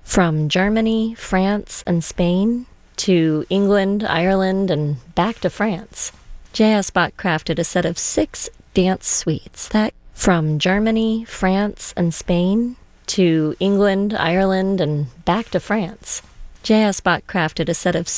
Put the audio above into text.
From Germany, France, and Spain to England, Ireland, and back to France, JSBot crafted a set of 6 dance suites that from Germany, France, and Spain to England, Ireland, and back to France. JSBot crafted a set of